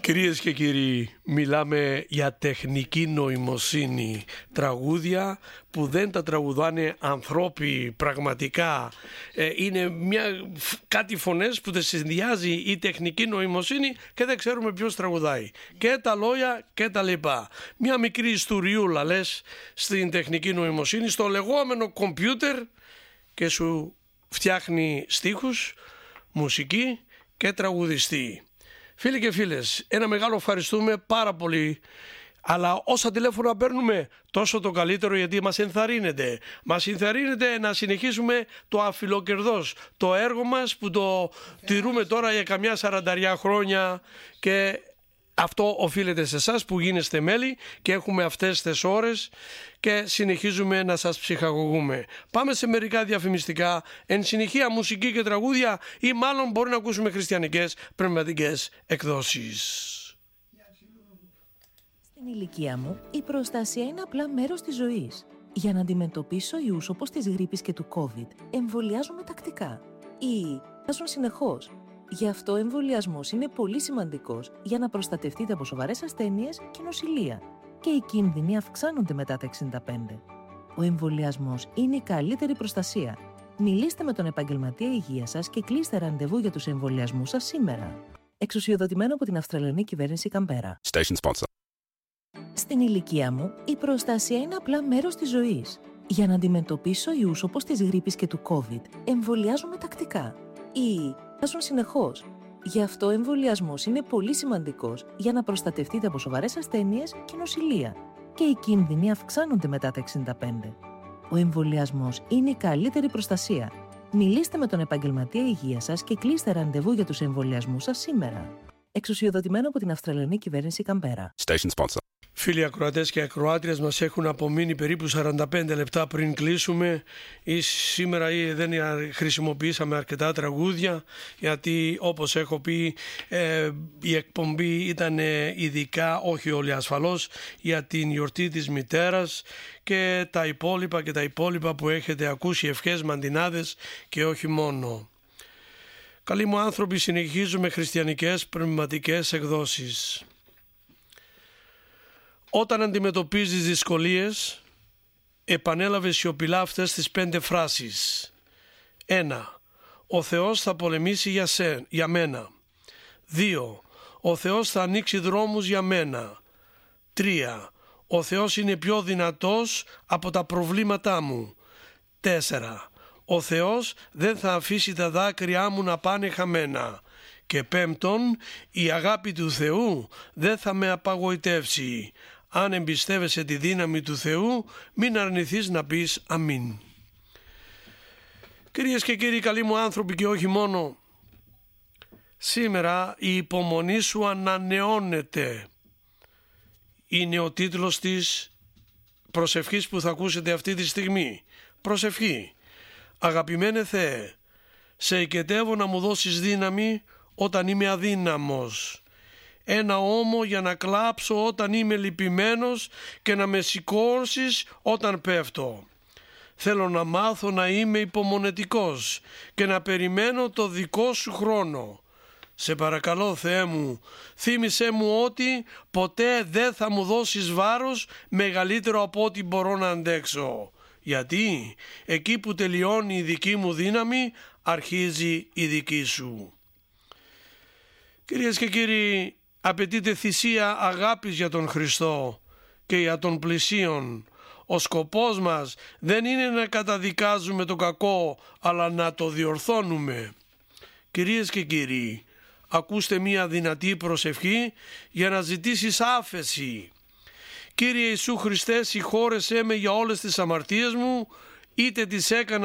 Κυρίες και κύριοι, μιλάμε για τεχνική νοημοσύνη, τραγούδια που δεν τα τραγουδάνε ανθρώποι πραγματικά. Είναι κάτι φωνές που τα συνδυάζει η τεχνική νοημοσύνη και δεν ξέρουμε ποιος τραγουδάει. Και τα λόγια και τα λοιπά. Μια μικρή ιστοριούλα λες στην τεχνική νοημοσύνη, στο λεγόμενο κομπιούτερ, και σου φτιάχνει στίχους, μουσική και τραγουδιστή. Φίλοι και φίλες, ένα μεγάλο ευχαριστούμε πάρα πολύ, αλλά όσα τηλέφωνα παίρνουμε τόσο το καλύτερο, γιατί μας ενθαρρύνεται. Μας ενθαρρύνεται να συνεχίσουμε το αφιλοκερδός, το έργο μας που το τηρούμε τώρα για καμιά 40 χρόνια, και αυτό οφείλεται σε εσάς που γίνεστε μέλη και έχουμε αυτές τις ώρες και συνεχίζουμε να σας ψυχαγωγούμε. Πάμε σε μερικά διαφημιστικά, εν συνεχεία μουσική και τραγούδια, ή μάλλον μπορεί να ακούσουμε χριστιανικές πνευματικές εκδόσεις. Στην ηλικία μου, η προστασία είναι απλά μέρος της ζωής. Για να αντιμετωπίσω ιούς όπως της γρίπης και του COVID, εμβολιάζομαι τακτικά ή βάζουν συνεχώς. Γι' αυτό ο εμβολιασμός είναι πολύ σημαντικός για να προστατευτείτε από σοβαρές ασθένειες και νοσηλεία. Και οι κίνδυνοι αυξάνονται μετά τα 65. Ο εμβολιασμός είναι η καλύτερη προστασία. Μιλήστε με τον επαγγελματία υγείας σας και κλείστε ραντεβού για τους εμβολιασμούς σας σήμερα. Εξουσιοδοτημένο από την Αυστραλιανή Κυβέρνηση Καμπέρα. Station sponsor. Στην ηλικία μου, η προστασία είναι απλά μέρος της ζωής. Για να αντιμετωπίσω ιούς όπως της γρίπης και του COVID, εμβολιάζομαι τακτικά ή βάζουν συνεχώς. Γι' αυτό ο εμβολιασμός είναι πολύ σημαντικός για να προστατευτείτε από σοβαρές ασθένειες και νοσηλεία. Και οι κίνδυνοι αυξάνονται μετά τα 65. Ο εμβολιασμός είναι η καλύτερη προστασία. Μιλήστε με τον επαγγελματία υγείας σας και κλείστε ραντεβού για τους εμβολιασμούς σας σήμερα. Εξουσιοδοτημένο από την Αυστραλιανή Κυβέρνηση Καμπέρα. Station sponsor. Φίλοι ακροατές και ακροάτριες, μας έχουν απομείνει περίπου 45 λεπτά πριν κλείσουμε. Σήμερα δεν χρησιμοποιήσαμε αρκετά τραγούδια, γιατί όπως έχω πει η εκπομπή ήταν ειδικά, όχι όλοι ασφαλώς, για την γιορτή της μητέρας και τα υπόλοιπα που έχετε ακούσει, ευχές, μαντινάδες και όχι μόνο. Καλοί μου άνθρωποι, συνεχίζουμε χριστιανικές πνευματικές εκδόσεις. Όταν αντιμετωπίζεις δυσκολίες, επανέλαβε σιωπηλά αυτές τις 5 φράσεις. 1. Ο Θεός θα πολεμήσει για μένα. 2. Ο Θεός θα ανοίξει δρόμους για μένα. 3. Ο Θεός είναι πιο δυνατός από τα προβλήματά μου. 4. Ο Θεός δεν θα αφήσει τα δάκρυά μου να πάνε χαμένα. Και 5. Η αγάπη του Θεού δεν θα με απαγοητεύσει. Αν εμπιστεύεσαι τη δύναμη του Θεού, μην αρνηθείς να πεις αμήν. Κυρίες και κύριοι, καλοί μου άνθρωποι και όχι μόνο, σήμερα η υπομονή σου ανανεώνεται. Είναι ο τίτλος της προσευχής που θα ακούσετε αυτή τη στιγμή. Προσευχή. Αγαπημένε Θεέ, σε οικετεύω να μου δώσεις δύναμη όταν είμαι αδύναμος. Ένα ώμο για να κλάψω όταν είμαι λυπημένος και να με σηκώσεις όταν πέφτω. Θέλω να μάθω να είμαι υπομονετικός και να περιμένω το δικό σου χρόνο. Σε παρακαλώ Θεέ μου, θύμισέ μου ότι ποτέ δεν θα μου δώσεις βάρος μεγαλύτερο από ό,τι μπορώ να αντέξω. Γιατί εκεί που τελειώνει η δική μου δύναμη, αρχίζει η δική σου. Κυρίες και κύριοι, απαιτείται θυσία αγάπης για τον Χριστό και για τον πλησίον. Ο σκοπός μας δεν είναι να καταδικάζουμε το κακό, αλλά να το διορθώνουμε. Κυρίες και κύριοι, ακούστε μία δυνατή προσευχή για να ζητήσεις άφεση. Κύριε Ιησού Χριστέ, συγχώρεσέ με για όλες τις αμαρτίες μου, είτε τις έκανα